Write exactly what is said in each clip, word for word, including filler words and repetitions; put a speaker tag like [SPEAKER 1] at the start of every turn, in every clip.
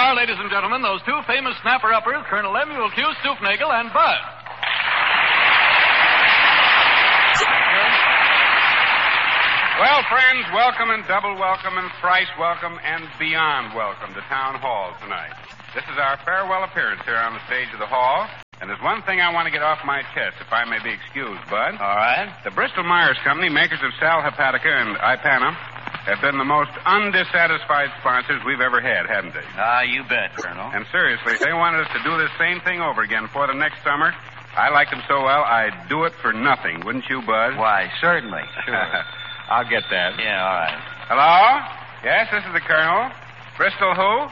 [SPEAKER 1] are, ladies and gentlemen, those two famous snapper-uppers, Colonel Lemuel Q. Stoopnagel and Bud.
[SPEAKER 2] Well, friends, welcome and double welcome and thrice welcome and beyond welcome to Town Hall tonight. This is our farewell appearance here on the stage of the hall, and there's one thing I want to get off my chest, if I may be excused, Bud.
[SPEAKER 3] All right.
[SPEAKER 2] The Bristol-Myers Company, makers of Sal Hepatica and Ipana, have been the most undissatisfied sponsors we've ever had, haven't they?
[SPEAKER 3] Ah, you bet, Colonel.
[SPEAKER 2] And seriously, if they wanted us to do this same thing over again for the next summer, I like them so well, I'd do it for nothing, wouldn't you, Bud?
[SPEAKER 3] Why, certainly. Sure.
[SPEAKER 2] I'll get that.
[SPEAKER 3] Yeah, all right.
[SPEAKER 2] Hello? Yes, this is the Colonel. Bristol who?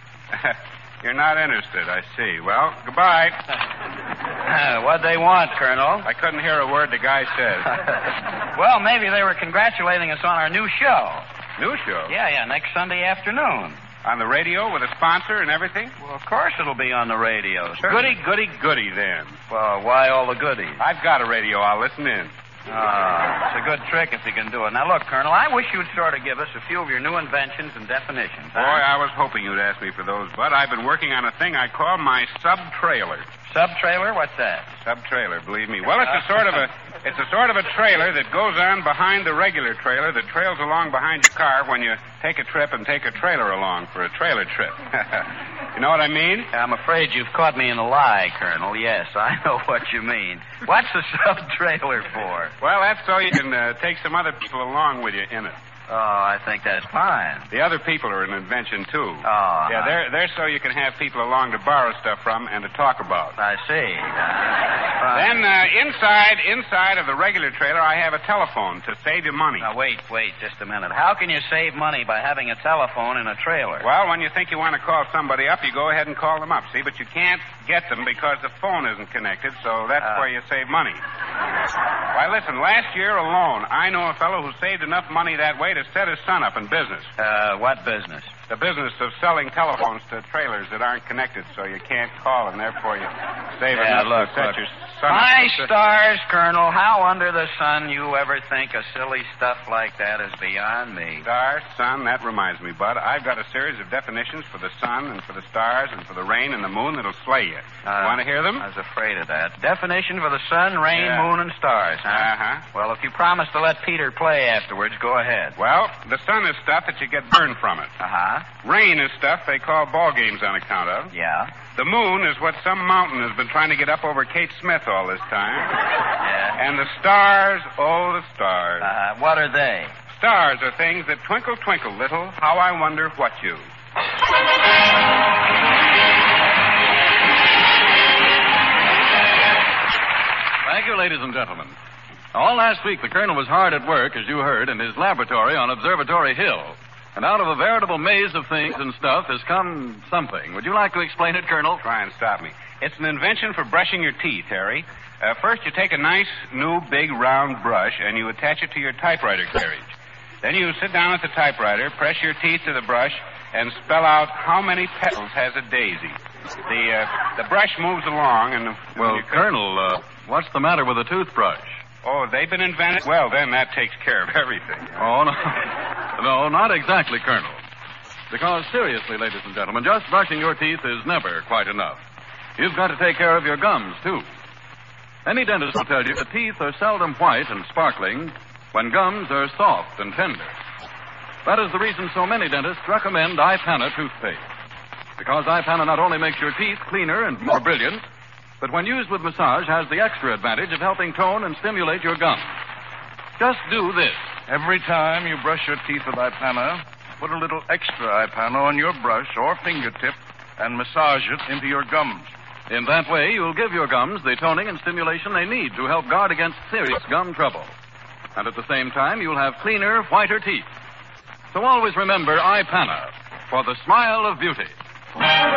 [SPEAKER 2] You're not interested, I see. Well, goodbye.
[SPEAKER 3] Uh, what'd they want, Colonel?
[SPEAKER 2] I couldn't hear a word the guy said.
[SPEAKER 3] Well, maybe they were congratulating us on our new show.
[SPEAKER 2] New show?
[SPEAKER 3] Yeah, yeah, next Sunday afternoon.
[SPEAKER 2] On the radio with a sponsor and everything?
[SPEAKER 3] Well, of course it'll be on the radio.
[SPEAKER 2] Goody, goody, goody, then.
[SPEAKER 3] Well, why all the goodies?
[SPEAKER 2] I've got a radio. I'll listen in.
[SPEAKER 3] Oh, it's a good trick if you can do it. Now, look, Colonel, I wish you'd sort of give us a few of your new inventions and definitions.
[SPEAKER 2] Boy,
[SPEAKER 3] huh?
[SPEAKER 2] I was hoping you'd ask me for those, Bud. I've been working on a thing I call my sub-trailer.
[SPEAKER 3] Sub-trailer? What's that?
[SPEAKER 2] Sub-trailer, believe me. Well, it's a sort of a it's a sort of a trailer that goes on behind the regular trailer that trails along behind your car when you take a trip and take a trailer along for a trailer trip. You know what I mean?
[SPEAKER 3] I'm afraid you've caught me in a lie, Colonel. Yes, I know what you mean. What's a sub-trailer for?
[SPEAKER 2] Well, that's so you can uh, take some other people along with you in it.
[SPEAKER 3] Oh, I think that's fine.
[SPEAKER 2] The other people are an invention, too.
[SPEAKER 3] Oh.
[SPEAKER 2] Yeah, they're, they're so you can have people along to borrow stuff from and to talk about.
[SPEAKER 3] I see. Uh,
[SPEAKER 2] then uh, inside inside of the regular trailer, I have a telephone to save you money.
[SPEAKER 3] Now, wait, wait just a minute. How can you save money by having a telephone in a trailer?
[SPEAKER 2] Well, when you think you want to call somebody up, you go ahead and call them up, see? But you can't get them because the phone isn't connected, so that's
[SPEAKER 3] Uh.
[SPEAKER 2] where you save money. Why, listen, last year alone, I know a fellow who saved enough money that way to set his son up in business.
[SPEAKER 3] Uh, what business?
[SPEAKER 2] The business of selling telephones to trailers that aren't connected, so you can't call, and therefore you save
[SPEAKER 3] Yeah,
[SPEAKER 2] enough
[SPEAKER 3] look,
[SPEAKER 2] to set
[SPEAKER 3] look.
[SPEAKER 2] your son
[SPEAKER 3] My
[SPEAKER 2] up.
[SPEAKER 3] stars, Colonel, how under the sun you ever think of silly stuff like that is beyond me.
[SPEAKER 2] Stars, sun, that reminds me, Bud. I've got a series of definitions for the sun and for the stars and for the rain and the moon that'll slay you.
[SPEAKER 3] Uh,
[SPEAKER 2] Want to hear them?
[SPEAKER 3] I was afraid of that. Definition for the sun, rain,
[SPEAKER 2] Yeah.
[SPEAKER 3] moon, and stars, huh?
[SPEAKER 2] Uh-huh.
[SPEAKER 3] Well, if you promise to let Peter play afterwards, go ahead.
[SPEAKER 2] Well, the sun is stuff that you get burned from it.
[SPEAKER 3] Uh-huh.
[SPEAKER 2] Rain is stuff they call ball games on account of.
[SPEAKER 3] Yeah.
[SPEAKER 2] The moon is what some mountain has been trying to get up over Kate Smith all this time.
[SPEAKER 3] Yeah.
[SPEAKER 2] And the stars, oh, the stars.
[SPEAKER 3] Uh, what are they?
[SPEAKER 2] Stars are things that twinkle, twinkle, little. How I wonder what you.
[SPEAKER 1] Thank you, ladies and gentlemen. All last week, the Colonel was hard at work, as you heard, in his laboratory on Observatory Hill. And out of a veritable maze of things and stuff has come something. Would you like to explain it, Colonel?
[SPEAKER 2] Try and stop me. It's an invention for brushing your teeth, Harry. Uh, first, you take a nice, new, big, round brush, and you attach it to your typewriter carriage. Then you sit down at the typewriter, press your teeth to the brush, and spell out how many petals has a daisy. The uh, the brush moves along, and...
[SPEAKER 1] Well,
[SPEAKER 2] you...
[SPEAKER 1] Colonel, uh, what's the matter with a toothbrush?
[SPEAKER 2] Oh, they've been invented? Well, then that takes care of everything.
[SPEAKER 1] Oh, no. No, not exactly, Colonel. Because, seriously, ladies and gentlemen, just brushing your teeth is never quite enough. You've got to take care of your gums, too. Any dentist will tell you that teeth are seldom white and sparkling when gums are soft and tender. That is the reason so many dentists recommend Ipana toothpaste. Because Ipana not only makes your teeth cleaner and more brilliant, but when used with massage has the extra advantage of helping tone and stimulate your gums. Just do this.
[SPEAKER 4] Every time you brush your teeth with Ipana, put a little extra Ipana on your brush or fingertip and massage it into your gums.
[SPEAKER 1] In that way, you'll give your gums the toning and stimulation they need to help guard against serious gum trouble. And at the same time, you'll have cleaner, whiter teeth. So always remember Ipana for the smile of beauty.